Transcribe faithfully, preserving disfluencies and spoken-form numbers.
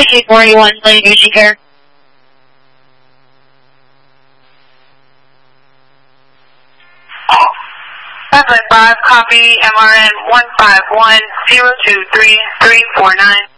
eight forty-one, Lady Urgent Care. five five, copy, M R N one five one zero two three three four nine.